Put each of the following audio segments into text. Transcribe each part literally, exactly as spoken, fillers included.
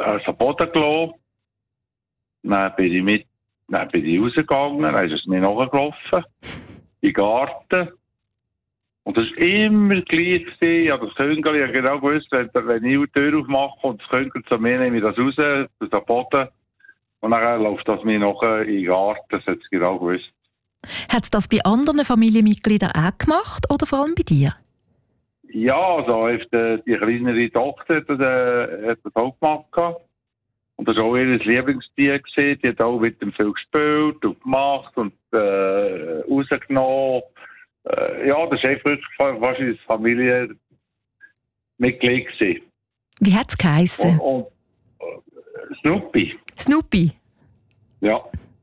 an den Boden gelassen. Dann bin ich mit, dann bin ich rausgegangen, dann ist es mir nachgelaufen. In den Garten. Und das war immer gleich. Ich habe das Küngel, ich habe genau gewusst, wenn, wenn ich die Tür aufmache und das Küngel zu mir, nehme ich das raus, das am Boden. Und dann läuft das mir noch in den Garten, das hat es genau gewusst. Hat es das bei anderen Familienmitgliedern auch gemacht oder vor allem bei dir? Ja, also die, die kleinere Tochter hat das, äh, hat das auch gemacht. Und das war auch ihr Lieblingstier gewesen. Die hat auch mit dem viel gespielt und gemacht und äh, rausgenommen. Äh, ja, das war einfach fast ein Familienmitglied gewesen. Wie hat es geheissen? Und, und äh, Snoopy. Snoopy? Ja.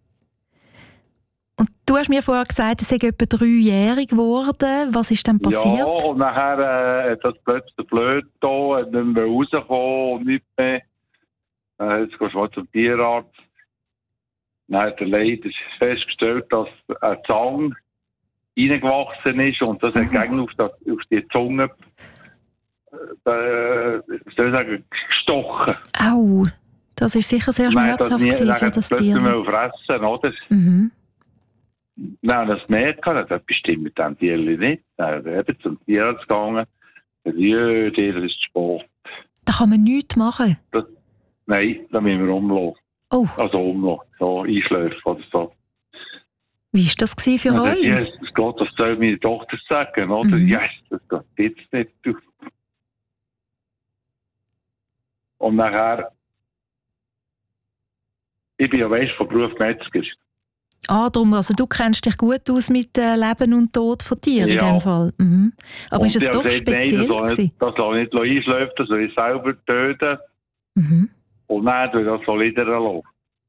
Und du hast mir vorher gesagt, es sei etwa dreijährig geworden. Was ist denn passiert? Ja, und nachher äh, hat das plötzlich blöd da, hat nicht mehr rausgekommen und nicht mehr. Äh, jetzt gehst du mal zum Tierarzt. Dann hat er leider festgestellt, dass ein Zahn reingewachsen ist und das hat gegen auf, auf die Zunge äh, soll ich sagen, gestochen. Au, das ist sicher sehr schmerzhaft gewesen für das Tier. Dann plötzlich fressen, oder? Mhm. Dann das merkt, das bestimmt mit dem Tierchen nicht. Dann ist er zum Tierarzt gegangen. Ja, der ist Sport. Da kann man nichts machen? Das, nein, da müssen wir umlassen. Oh. Also umlassen, so einschläfen oder so. Wie war das für ja, euch? Das, das geht, das soll meine Tochter sagen, oder? Mhm. Yes, das geht jetzt nicht. Du. Und nachher, ich bin ja weißt von Beruf Metzger. Ah, darum, also du kennst dich gut aus mit äh, Leben und Tod von Tieren ja. in dem Fall. Mhm. Aber und ist es doch gesagt, speziell? Nein, das soll nicht, das soll nicht einschläfen, das soll ich selber töten. Mhm. Und dann will ich das so liedern lassen.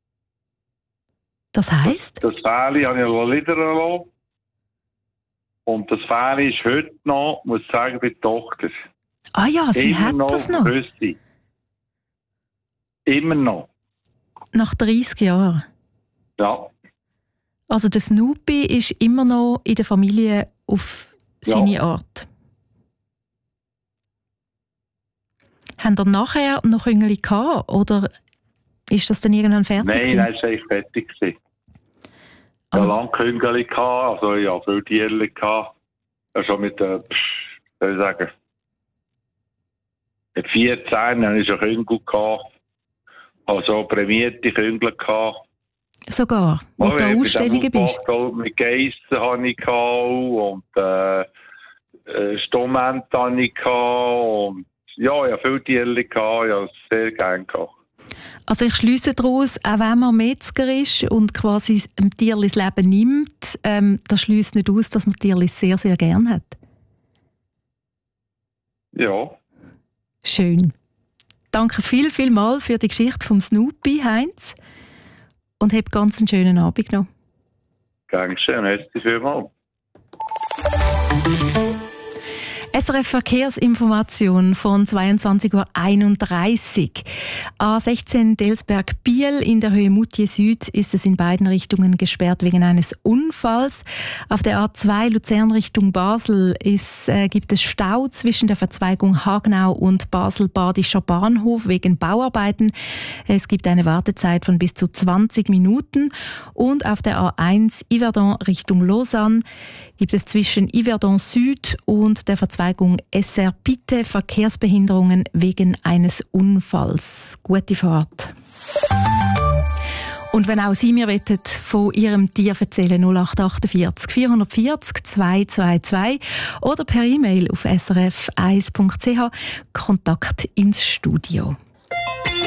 Das heisst? Das, das Fähli habe ich liedern lassen. Und das Fähli ist heute noch, muss ich sagen, bei der Tochter. Ah ja, sie Immer hat noch das noch? Grösste. Immer noch. Nach dreissig Jahren? Ja. Also der Snoopy ist immer noch in der Familie auf seine ja. Art. Haben ihr nachher noch Küngeli gehabt, oder ist das dann irgendwann fertig? Nein, nein, es war eigentlich fertig. Ich also, hatte lange Küngeli, also ich hatte viele Tiere. Also mit, äh, soll ich sagen, mit vierzehn hatte ich schon Küngel. Also prämierte Küngel. Sogar, wo du an Ausstellungen bist? Mit Geissen hatte ich und äh, äh, Stummente hatte ich und ja, ich hatte viele Tiere, ich hatte es sehr gerne. Also ich schliesse daraus, auch wenn man Metzger ist und quasi ein Tier das Leben nimmt, ähm, das schliesst nicht aus, dass man Tiere sehr, sehr gerne hat. Ja. Schön. Danke viel, viel mal für die Geschichte vom Snoopy, Heinz. Und hab ganz einen schönen Abend noch. Gern geschehen, merci vielmals. S R F Verkehrsinformation von zweiundzwanzig Uhr einunddreißig. A sechzehn Delsberg-Biel in der Höhe Moutier Süd ist es in beiden Richtungen gesperrt wegen eines Unfalls. Auf der A zwei Luzern Richtung Basel ist, äh, gibt es Stau zwischen der Verzweigung Hagenau und Basel-Badischer Bahnhof wegen Bauarbeiten. Es gibt eine Wartezeit von bis zu zwanzig Minuten. Und auf der A eins Yverdon Richtung Lausanne gibt es zwischen Yverdon Süd und der Verzweigung S R Pitte Verkehrsbehinderungen wegen eines Unfalls. Gute Fahrt. Und wenn auch Sie mir von Ihrem Tier erzählen, null acht achtundvierzig vierhundertvierzig zweihundertzweiundzwanzig oder per E-Mail auf s r f eins punkt c h, Kontakt ins Studio.